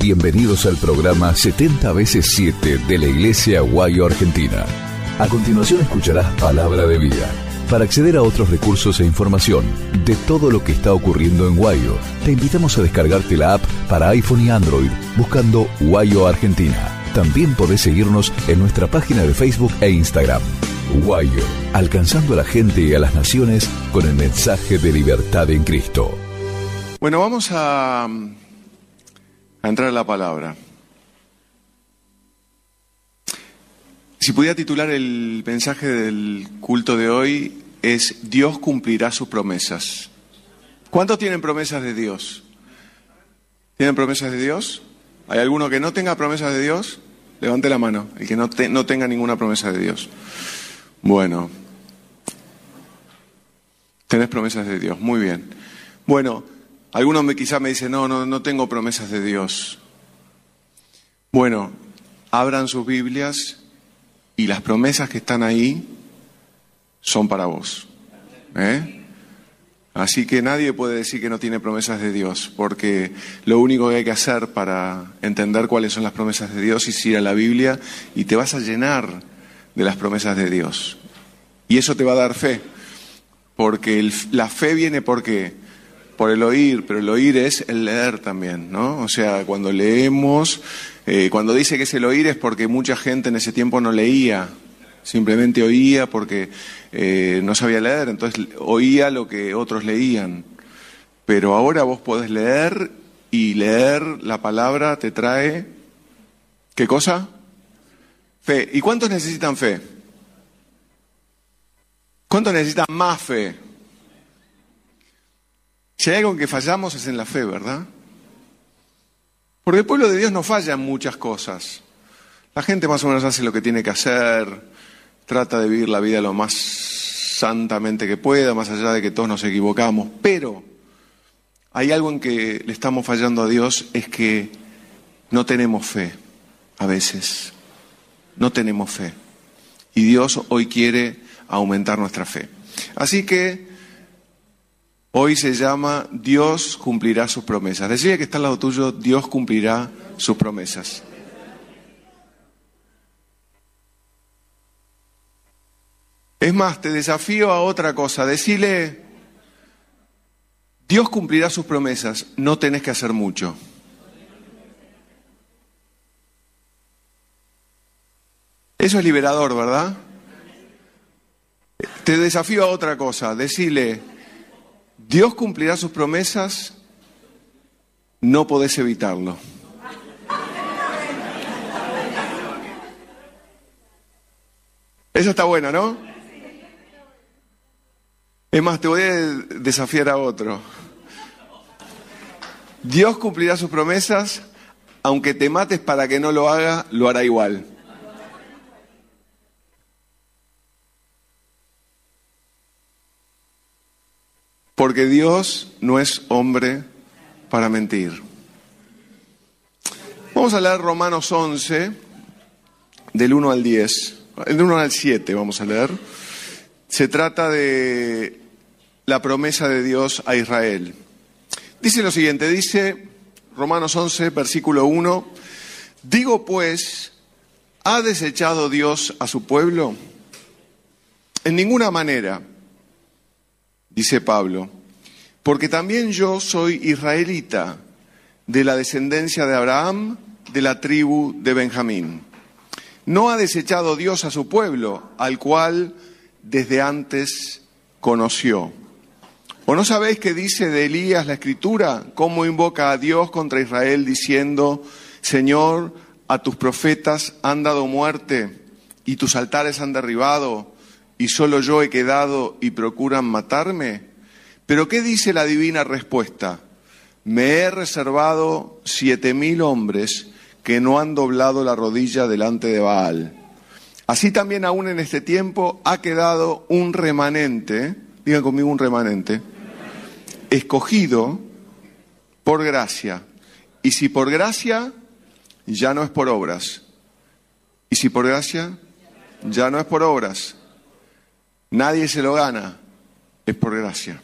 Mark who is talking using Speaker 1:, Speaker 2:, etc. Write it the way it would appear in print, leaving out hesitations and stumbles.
Speaker 1: Bienvenidos al programa 70 veces 7 de la Iglesia Guayo Argentina. A continuación escucharás Palabra de Vida. Para acceder a otros recursos e información de todo lo que está ocurriendo en Guayo, te invitamos a descargarte la app para iPhone y Android buscando Guayo Argentina. También podés seguirnos en nuestra página de Facebook e Instagram. Guayo, alcanzando a la gente y a las naciones con el mensaje de libertad en Cristo.
Speaker 2: Bueno, vamos a entrar a la palabra. Si pudiera titular el mensaje del culto de hoy es Dios cumplirá sus promesas. ¿Cuántos tienen promesas de Dios? ¿Tienen promesas de Dios? ¿Hay alguno que no tenga promesas de Dios? Levante la mano, el que no tenga ninguna promesa de Dios. Bueno, tenés promesas de Dios, muy bien. Bueno, algunos quizás me dicen, no tengo promesas de Dios. Bueno, abran sus Biblias y las promesas que están ahí son para vos. Así que nadie puede decir que no tiene promesas de Dios, porque lo único que hay que hacer para entender cuáles son las promesas de Dios es ir a la Biblia y te vas a llenar de las promesas de Dios. Y eso te va a dar fe, porque la fe viene ¿por qué? Por el oír, pero el oír es el leer también, ¿no? O sea, cuando leemos, cuando dice que es el oír es porque mucha gente en ese tiempo no leía, simplemente oía porque no sabía leer, entonces oía lo que otros leían. Pero ahora vos podés leer y leer la palabra te trae, ¿qué cosa? Fe. ¿Y cuántos necesitan fe? ¿Cuántos necesitan más fe? Si hay algo en que fallamos es en la fe, ¿verdad? Porque el pueblo de Dios no falla en muchas cosas. La gente más o menos hace lo que tiene que hacer, trata de vivir la vida lo más santamente que pueda, más allá de que todos nos equivocamos. Pero hay algo en que le estamos fallando a Dios, es que no tenemos fe, a veces. No tenemos fe. Y Dios hoy quiere aumentar nuestra fe. Así que hoy se llama Dios cumplirá sus promesas. Decía que está al lado tuyo, Dios cumplirá sus promesas. Es más, te desafío a otra cosa. Decile, Dios cumplirá sus promesas, no tenés que hacer mucho. Eso es liberador, ¿verdad? Te desafío a otra cosa. Decile, Dios cumplirá sus promesas, no podés evitarlo. Eso está bueno, ¿no? Es más, te voy a desafiar a otro. Dios cumplirá sus promesas, aunque te mates para que no lo haga, lo hará igual. Porque Dios no es hombre para mentir. Vamos a leer Romanos 11, del 1 al 10. Del 1 al 7 vamos a leer. Se trata de la promesa de Dios a Israel. Dice lo siguiente, dice Romanos 11, versículo 1. Digo pues, ¿ha desechado Dios a su pueblo? En ninguna manera. Dice Pablo, porque también yo soy israelita, de la descendencia de Abraham, de la tribu de Benjamín. No ha desechado Dios a su pueblo, al cual desde antes conoció. ¿O no sabéis qué dice de Elías la Escritura? Cómo invoca a Dios contra Israel diciendo, Señor, a tus profetas han dado muerte y tus altares han derribado, y solo yo he quedado y procuran matarme. Pero ¿qué dice la divina respuesta? Me he reservado 7,000 hombres que no han doblado la rodilla delante de Baal. Así también aún en este tiempo ha quedado un remanente, digan conmigo un remanente, escogido por gracia. Y si por gracia, ya no es por obras. Y si por gracia, ya no es por obras. Nadie se lo gana, es por gracia.